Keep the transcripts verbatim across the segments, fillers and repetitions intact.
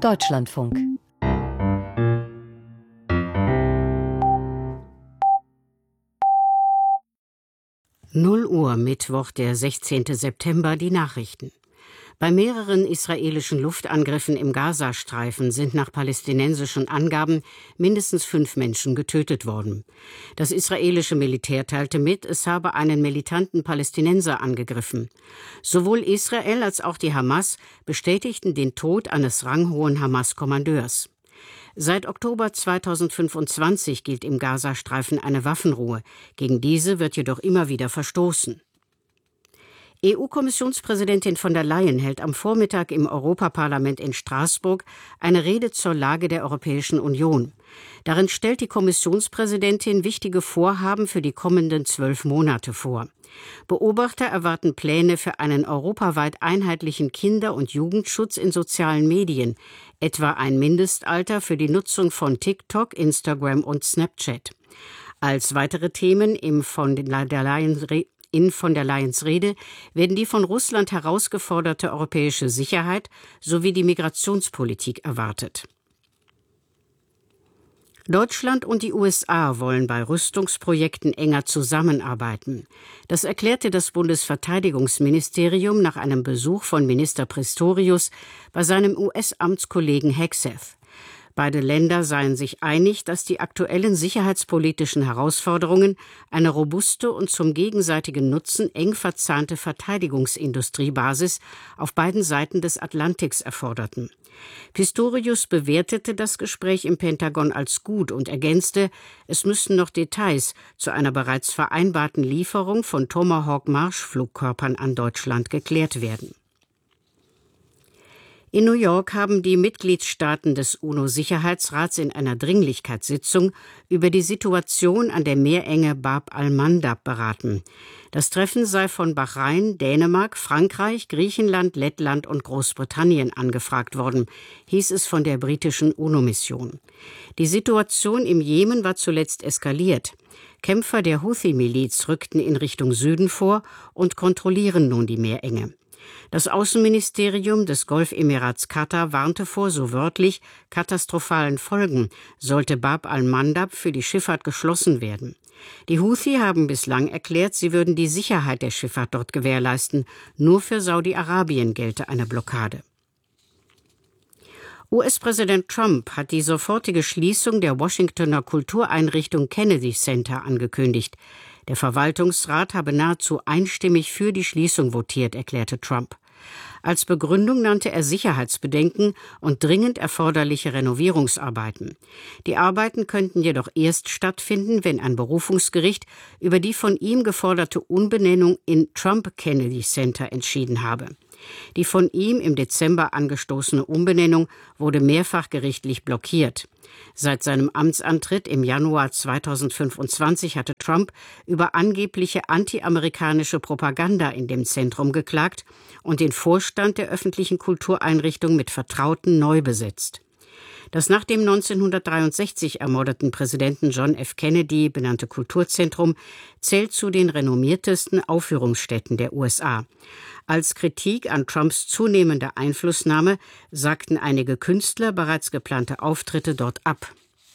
Deutschlandfunk. null Uhr, Mittwoch, der sechzehnten September, die Nachrichten. Bei mehreren israelischen Luftangriffen im Gazastreifen sind nach palästinensischen Angaben mindestens fünf Menschen getötet worden. Das israelische Militär teilte mit, es habe einen militanten Palästinenser angegriffen. Sowohl Israel als auch die Hamas bestätigten den Tod eines ranghohen Hamas-Kommandeurs. Seit Oktober zweitausendfünfundzwanzig gilt im Gazastreifen eine Waffenruhe. Gegen diese wird jedoch immer wieder verstoßen. E U-Kommissionspräsidentin von der Leyen hält am Vormittag im Europaparlament in Straßburg eine Rede zur Lage der Europäischen Union. Darin stellt die Kommissionspräsidentin wichtige Vorhaben für die kommenden zwölf Monate vor. Beobachter erwarten Pläne für einen europaweit einheitlichen Kinder- und Jugendschutz in sozialen Medien, etwa ein Mindestalter für die Nutzung von TikTok, Instagram und Snapchat. Als weitere Themen im von der Leyen In von der Leyens Rede werden die von Russland herausgeforderte europäische Sicherheit sowie die Migrationspolitik erwartet. Deutschland und die U S A wollen bei Rüstungsprojekten enger zusammenarbeiten. Das erklärte das Bundesverteidigungsministerium nach einem Besuch von Minister Pistorius bei seinem U S-Amtskollegen Hegseth. Beide Länder seien sich einig, dass die aktuellen sicherheitspolitischen Herausforderungen eine robuste und zum gegenseitigen Nutzen eng verzahnte Verteidigungsindustriebasis auf beiden Seiten des Atlantiks erforderten. Pistorius bewertete das Gespräch im Pentagon als gut und ergänzte, es müssten noch Details zu einer bereits vereinbarten Lieferung von Tomahawk-Marschflugkörpern an Deutschland geklärt werden. In New York haben die Mitgliedstaaten des UNO-Sicherheitsrats in einer Dringlichkeitssitzung über die Situation an der Meerenge Bab al-Mandab beraten. Das Treffen sei von Bahrain, Dänemark, Frankreich, Griechenland, Lettland und Großbritannien angefragt worden, hieß es von der britischen UNO-Mission. Die Situation im Jemen war zuletzt eskaliert. Kämpfer der Houthi-Miliz rückten in Richtung Süden vor und kontrollieren nun die Meerenge. Das Außenministerium des Golfemirats Katar warnte vor, so wörtlich, katastrophalen Folgen, sollte Bab al-Mandab für die Schifffahrt geschlossen werden. Die Houthi haben bislang erklärt, sie würden die Sicherheit der Schifffahrt dort gewährleisten. Nur für Saudi-Arabien gelte eine Blockade. U S-Präsident Trump hat die sofortige Schließung der Washingtoner Kultureinrichtung Kennedy Center angekündigt. Der Verwaltungsrat habe nahezu einstimmig für die Schließung votiert, erklärte Trump. Als Begründung nannte er Sicherheitsbedenken und dringend erforderliche Renovierungsarbeiten. Die Arbeiten könnten jedoch erst stattfinden, wenn ein Berufungsgericht über die von ihm geforderte Umbenennung in Trump Kennedy Center entschieden habe. Die von ihm im Dezember angestoßene Umbenennung wurde mehrfach gerichtlich blockiert. Seit seinem Amtsantritt im Januar zweitausendfünfundzwanzig hatte Trump über angebliche antiamerikanische Propaganda in dem Zentrum geklagt und den Vorstand der öffentlichen Kultureinrichtung mit Vertrauten neu besetzt. Das nach dem neunzehnhundertdreiundsechzig ermordeten Präsidenten John F. Kennedy benannte Kulturzentrum zählt zu den renommiertesten Aufführungsstätten der U S A. Als Kritik an Trumps zunehmender Einflussnahme sagten einige Künstler bereits geplante Auftritte dort ab.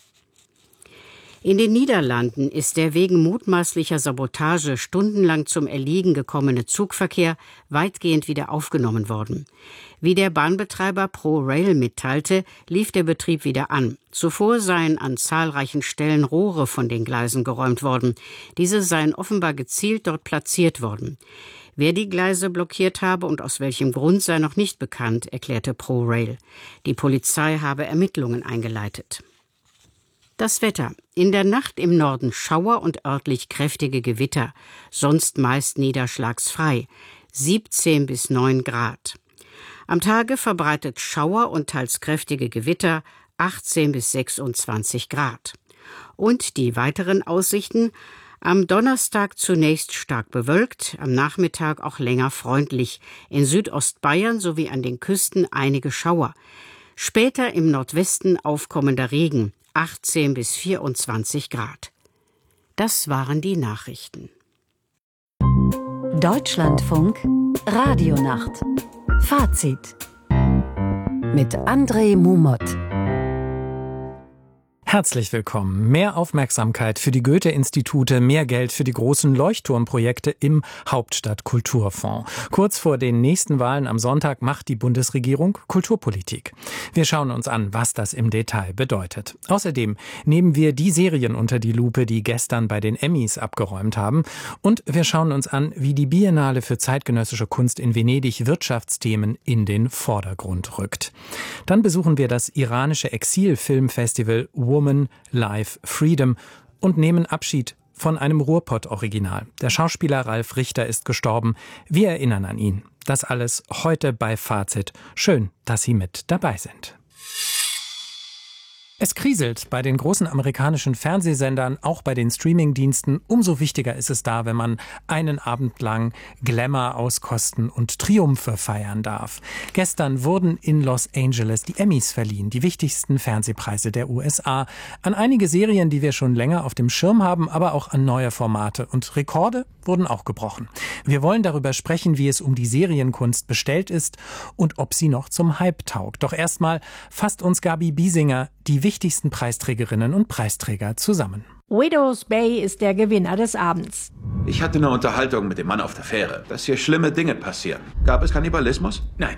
In den Niederlanden ist der wegen mutmaßlicher Sabotage stundenlang zum Erliegen gekommene Zugverkehr weitgehend wieder aufgenommen worden. Wie der Bahnbetreiber ProRail mitteilte, lief der Betrieb wieder an. Zuvor seien an zahlreichen Stellen Rohre von den Gleisen geräumt worden. Diese seien offenbar gezielt dort platziert worden. Wer die Gleise blockiert habe und aus welchem Grund sei noch nicht bekannt, erklärte ProRail. Die Polizei habe Ermittlungen eingeleitet. Das Wetter. In der Nacht im Norden Schauer und örtlich kräftige Gewitter, sonst meist niederschlagsfrei, siebzehn bis neun Grad. Am Tage verbreitet Schauer und teils kräftige Gewitter, achtzehn bis sechsundzwanzig Grad. Und die weiteren Aussichten: am Donnerstag zunächst stark bewölkt, am Nachmittag auch länger freundlich, in Südostbayern sowie an den Küsten einige Schauer. Später im Nordwesten aufkommender Regen, achtzehn bis vierundzwanzig Grad. Das waren die Nachrichten. Deutschlandfunk Radionacht. Fazit. mit André Mumot. Herzlich willkommen. Mehr Aufmerksamkeit für die Goethe-Institute, mehr Geld für die großen Leuchtturmprojekte im Hauptstadtkulturfonds. Kurz vor den nächsten Wahlen am Sonntag macht die Bundesregierung Kulturpolitik. Wir schauen uns an, was das im Detail bedeutet. Außerdem nehmen wir die Serien unter die Lupe, die gestern bei den Emmys abgeräumt haben. Und wir schauen uns an, wie die Biennale für zeitgenössische Kunst in Venedig Wirtschaftsthemen in den Vordergrund rückt. Dann besuchen wir das iranische Exilfilmfestival Woman, Life, Freedom und nehmen Abschied von einem Ruhrpott-Original. Der Schauspieler Ralf Richter ist gestorben. Wir erinnern an ihn. Das alles heute bei Fazit. Schön, dass Sie mit dabei sind. Es kriselt bei den großen amerikanischen Fernsehsendern, auch bei den Streamingdiensten. Umso wichtiger ist es da, wenn man einen Abend lang Glamour auskosten und Triumphe feiern darf. Gestern wurden in Los Angeles die Emmys verliehen, die wichtigsten Fernsehpreise der U S A, an einige Serien, die wir schon länger auf dem Schirm haben, aber auch an neue Formate. Und Rekorde wurden auch gebrochen. Wir wollen darüber sprechen, wie es um die Serienkunst bestellt ist und ob sie noch zum Hype taugt. Doch erstmal fasst uns Gabi Biesinger die wichtigsten Preisträgerinnen und Preisträger zusammen. Widow's Bay ist der Gewinner des Abends. Ich hatte eine Unterhaltung mit dem Mann auf der Fähre, dass hier schlimme Dinge passieren. Gab es Kannibalismus? Nein.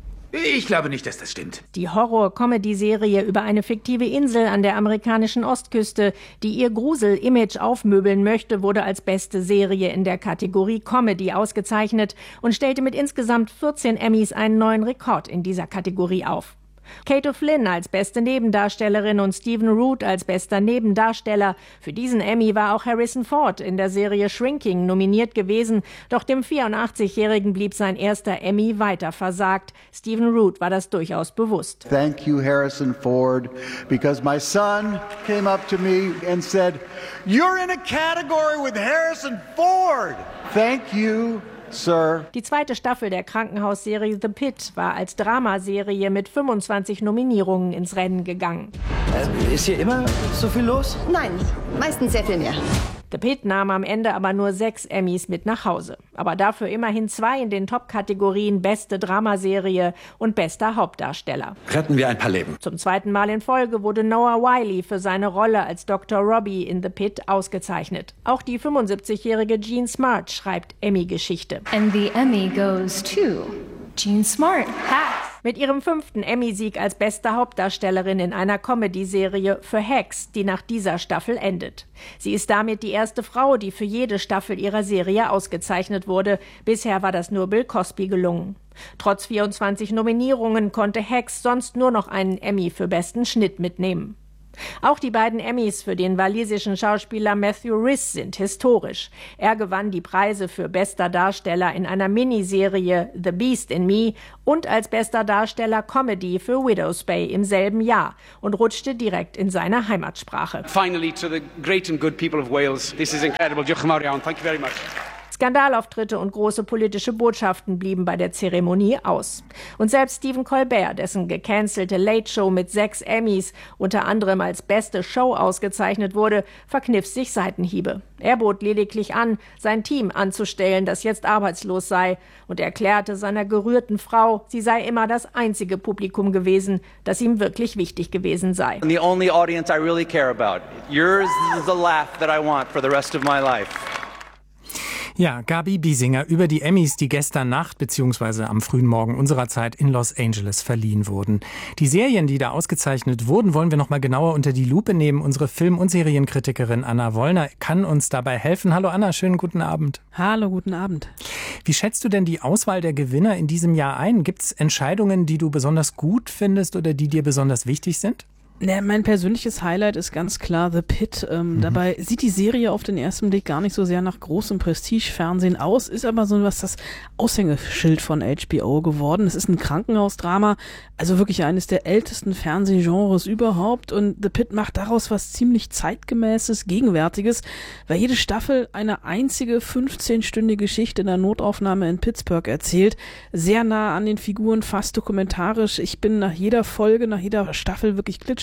Ich glaube nicht, dass das stimmt. Die Horror-Comedy-Serie über eine fiktive Insel an der amerikanischen Ostküste, die ihr Grusel-Image aufmöbeln möchte, wurde als beste Serie in der Kategorie Comedy ausgezeichnet und stellte mit insgesamt vierzehn Emmys einen neuen Rekord in dieser Kategorie auf. Kate O'Flynn als beste Nebendarstellerin und Stephen Root als bester Nebendarsteller. Für diesen Emmy war auch Harrison Ford in der Serie Shrinking nominiert gewesen, doch dem vierundachtzigjährigen blieb sein erster Emmy weiter versagt. Stephen Root war das durchaus bewusst. Thank you, Harrison Ford, because my son came up to me and said, "You're in a category with Harrison Ford." Thank you, Sir. Die zweite Staffel der Krankenhausserie The Pit war als Dramaserie mit fünfundzwanzig Nominierungen ins Rennen gegangen. Äh, ist hier immer so viel los? Nein, meistens sehr viel mehr. The Pit nahm am Ende aber nur sechs Emmys mit nach Hause. Aber dafür immerhin zwei in den Top-Kategorien Beste Dramaserie und Bester Hauptdarsteller. Retten wir ein paar Leben. Zum zweiten Mal in Folge wurde Noah Wyle für seine Rolle als Doktor Robbie in The Pit ausgezeichnet. Auch die fünfundsiebzigjährige Jean Smart schreibt Emmy-Geschichte. And the Emmy goes to Jean Smart. Hacks. Mit ihrem fünften Emmy-Sieg als beste Hauptdarstellerin in einer Comedy-Serie für Hacks, die nach dieser Staffel endet. Sie ist damit die erste Frau, die für jede Staffel ihrer Serie ausgezeichnet wurde. Bisher war das nur Bill Cosby gelungen. Trotz vierundzwanzig Nominierungen konnte Hacks sonst nur noch einen Emmy für besten Schnitt mitnehmen. Auch die beiden Emmys für den walisischen Schauspieler Matthew Rhys sind historisch. Er gewann die Preise für bester Darsteller in einer Miniserie The Beast in Me und als bester Darsteller Comedy für Widow's Bay im selben Jahr und rutschte direkt in seine Heimatsprache. Finally to the great and good people of Wales. This is incredible. Diolch yn fawr iawn. Thank you very much. Skandalauftritte und große politische Botschaften blieben bei der Zeremonie aus. Und selbst Stephen Colbert, dessen gecancelte Late Show mit sechs Emmys unter anderem als beste Show ausgezeichnet wurde, verkniff sich Seitenhiebe. Er bot lediglich an, sein Team anzustellen, das jetzt arbeitslos sei, und erklärte seiner gerührten Frau, sie sei immer das einzige Publikum gewesen, das ihm wirklich wichtig gewesen sei. The only audience I really care about. Yours is the laugh that I want for the rest of my life. Ja, Gabi Biesinger über die Emmys, die gestern Nacht bzw. am frühen Morgen unserer Zeit in Los Angeles verliehen wurden. Die Serien, die da ausgezeichnet wurden, wollen wir noch mal genauer unter die Lupe nehmen. Unsere Film- und Serienkritikerin Anna Wollner kann uns dabei helfen. Hallo Anna, schönen guten Abend. Hallo, guten Abend. Wie schätzt du denn die Auswahl der Gewinner in diesem Jahr ein? Gibt es Entscheidungen, die du besonders gut findest oder die dir besonders wichtig sind? Ja, mein persönliches Highlight ist ganz klar The Pit. Ähm, mhm. Dabei sieht die Serie auf den ersten Blick gar nicht so sehr nach großem Prestige-Fernsehen aus, ist aber so was das Aushängeschild von H B O geworden. Es ist ein Krankenhausdrama, also wirklich eines der ältesten Fernsehgenres überhaupt, und The Pit macht daraus was ziemlich zeitgemäßes, Gegenwärtiges, weil jede Staffel eine einzige fünfzehnstündige Geschichte in der Notaufnahme in Pittsburgh erzählt, sehr nah an den Figuren, fast dokumentarisch. Ich bin nach jeder Folge, nach jeder Staffel wirklich klitsch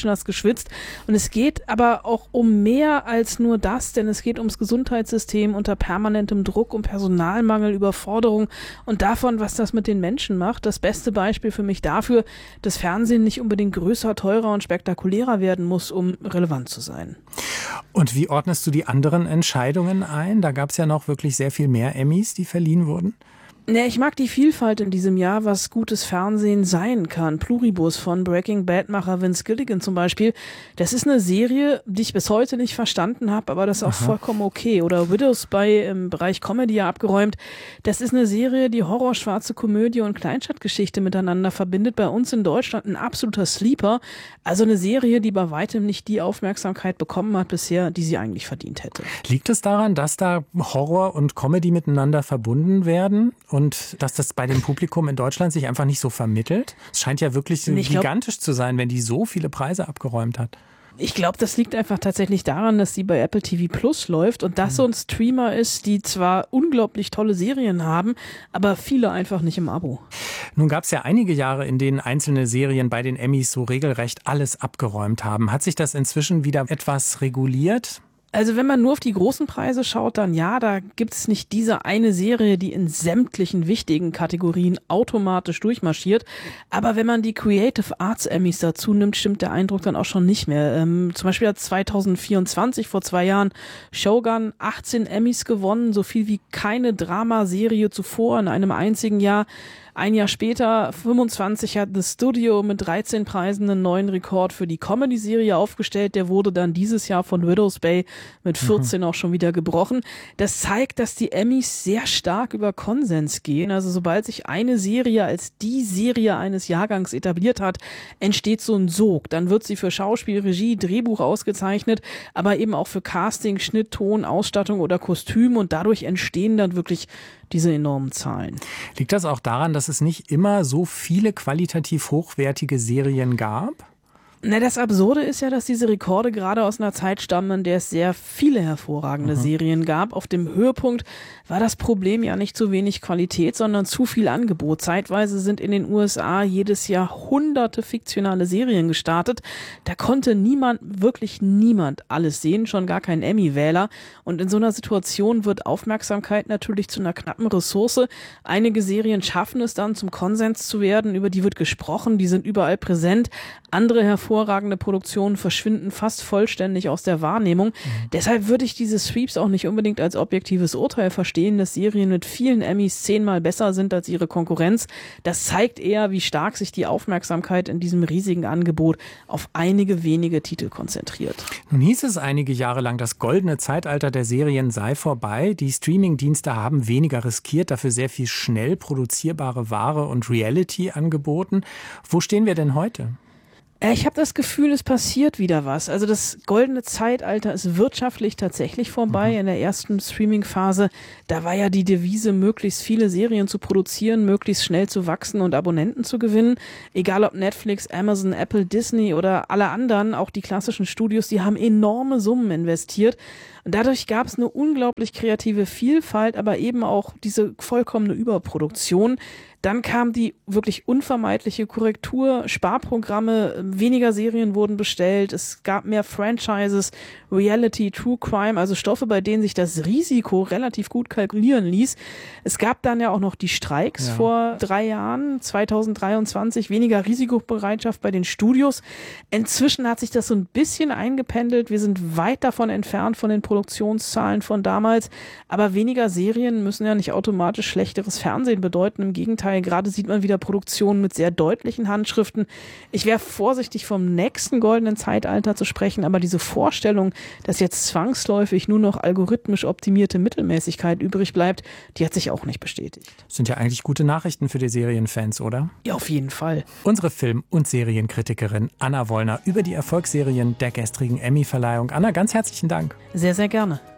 Menschen hast geschwitzt. Und es geht aber auch um mehr als nur das, denn es geht ums Gesundheitssystem unter permanentem Druck, um Personalmangel, Überforderung und davon, was das mit den Menschen macht. Das beste Beispiel für mich dafür, dass Fernsehen nicht unbedingt größer, teurer und spektakulärer werden muss, um relevant zu sein. Und wie ordnest du die anderen Entscheidungen ein? Da gab es ja noch wirklich sehr viel mehr Emmys, die verliehen wurden. Ja, ich mag die Vielfalt in diesem Jahr, was gutes Fernsehen sein kann. Pluribus von Breaking Bad-Macher Vince Gilligan zum Beispiel. Das ist eine Serie, die ich bis heute nicht verstanden habe, aber das ist auch Aha. vollkommen okay. Oder Widows bei im Bereich Comedy ja abgeräumt. Das ist eine Serie, die Horror, schwarze Komödie und Kleinstadtgeschichte miteinander verbindet. Bei uns in Deutschland ein absoluter Sleeper. Also eine Serie, die bei weitem nicht die Aufmerksamkeit bekommen hat bisher, die sie eigentlich verdient hätte. Liegt es daran, dass da Horror und Comedy miteinander verbunden werden? Und dass das bei dem Publikum in Deutschland sich einfach nicht so vermittelt? Es scheint ja wirklich ich gigantisch glaub, zu sein, wenn die so viele Preise abgeräumt hat. Ich glaube, das liegt einfach tatsächlich daran, dass sie bei Apple T V Plus läuft und das so ein Streamer ist, die zwar unglaublich tolle Serien haben, aber viele einfach nicht im Abo. Nun gab es ja einige Jahre, in denen einzelne Serien bei den Emmys so regelrecht alles abgeräumt haben. Hat sich das inzwischen wieder etwas reguliert? Also wenn man nur auf die großen Preise schaut, dann ja, da gibt es nicht diese eine Serie, die in sämtlichen wichtigen Kategorien automatisch durchmarschiert. Aber wenn man die Creative Arts Emmys dazu nimmt, stimmt der Eindruck dann auch schon nicht mehr. Ähm, zum Beispiel hat zwanzig vierundzwanzig, vor zwei Jahren, Shogun achtzehn Emmys gewonnen, so viel wie keine Dramaserie zuvor in einem einzigen Jahr. Ein Jahr später, fünfundzwanzig, hat The Studio mit dreizehn Preisen einen neuen Rekord für die Comedy-Serie aufgestellt. Der wurde dann dieses Jahr von Widows Bay mit vierzehn mhm. auch schon wieder gebrochen. Das zeigt, dass die Emmys sehr stark über Konsens gehen. Also sobald sich eine Serie als die Serie eines Jahrgangs etabliert hat, entsteht so ein Sog. Dann wird sie für Schauspiel, Regie, Drehbuch ausgezeichnet, aber eben auch für Casting, Schnitt, Ton, Ausstattung oder Kostüm. Und dadurch entstehen dann wirklich diese enormen Zahlen. Liegt das auch daran, dass es nicht immer so viele qualitativ hochwertige Serien gab? Na, das Absurde ist ja, dass diese Rekorde gerade aus einer Zeit stammen, in der es sehr viele hervorragende mhm. Serien gab. Auf dem Höhepunkt war das Problem ja nicht zu wenig Qualität, sondern zu viel Angebot. Zeitweise sind in den U S A jedes Jahr hunderte fiktionale Serien gestartet. Da konnte niemand, wirklich niemand alles sehen, schon gar kein Emmy-Wähler. Und in so einer Situation wird Aufmerksamkeit natürlich zu einer knappen Ressource. Einige Serien schaffen es dann, zum Konsens zu werden, über die wird gesprochen, die sind überall präsent. Andere hervorragende Produktionen verschwinden fast vollständig aus der Wahrnehmung. Mhm. Deshalb würde ich diese Sweeps auch nicht unbedingt als objektives Urteil verstehen, dass Serien mit vielen Emmys zehnmal besser sind als ihre Konkurrenz. Das zeigt eher, wie stark sich die Aufmerksamkeit in diesem riesigen Angebot auf einige wenige Titel konzentriert. Nun hieß es einige Jahre lang, das goldene Zeitalter der Serien sei vorbei. Die Streamingdienste haben weniger riskiert, dafür sehr viel schnell produzierbare Ware und Reality angeboten. Wo stehen wir denn heute? Ich habe das Gefühl, es passiert wieder was. Also das goldene Zeitalter ist wirtschaftlich tatsächlich vorbei. Mhm. In der ersten Streaming-Phase, da war ja die Devise, möglichst viele Serien zu produzieren, möglichst schnell zu wachsen und Abonnenten zu gewinnen. Egal ob Netflix, Amazon, Apple, Disney oder alle anderen, auch die klassischen Studios, die haben enorme Summen investiert. Und dadurch gab es eine unglaublich kreative Vielfalt, aber eben auch diese vollkommene Überproduktion. Dann kam die wirklich unvermeidliche Korrektur, Sparprogramme, weniger Serien wurden bestellt, es gab mehr Franchises, Reality, True Crime, also Stoffe, bei denen sich das Risiko relativ gut kalkulieren ließ. Es gab dann ja auch noch die Streiks ja. vor drei Jahren, zwanzig dreiundzwanzig, weniger Risikobereitschaft bei den Studios. Inzwischen hat sich das so ein bisschen eingependelt, wir sind weit davon entfernt von den Produktionszahlen von damals, aber weniger Serien müssen ja nicht automatisch schlechteres Fernsehen bedeuten, im Gegenteil. Gerade sieht man wieder Produktionen mit sehr deutlichen Handschriften. Ich wäre vorsichtig, vom nächsten goldenen Zeitalter zu sprechen, aber diese Vorstellung, dass jetzt zwangsläufig nur noch algorithmisch optimierte Mittelmäßigkeit übrig bleibt, die hat sich auch nicht bestätigt. Das sind ja eigentlich gute Nachrichten für die Serienfans, oder? Ja, auf jeden Fall. Unsere Film- und Serienkritikerin Anna Wollner über die Erfolgsserien der gestrigen Emmy-Verleihung. Anna, ganz herzlichen Dank. Sehr, sehr gerne.